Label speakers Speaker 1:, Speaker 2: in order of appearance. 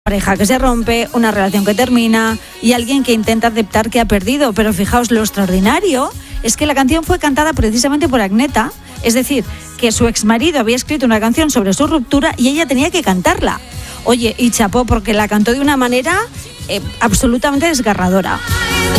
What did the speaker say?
Speaker 1: Pareja que se rompe, una relación que termina y alguien que intenta aceptar que ha perdido. Pero fijaos, lo extraordinario es que la canción fue cantada precisamente por Agneta, es decir, que su exmarido había escrito una canción sobre su ruptura y ella tenía que cantarla. Oye, y chapó porque la cantó de una manera absolutamente desgarradora.